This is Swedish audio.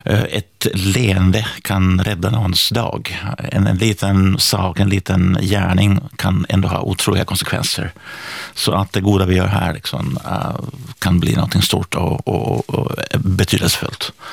Ett leende kan rädda någons dag. En liten sak, en liten gärning kan ändå ha otroliga konsekvenser. Så att det goda vi gör här liksom, kan bli något stort och betydelsefullt.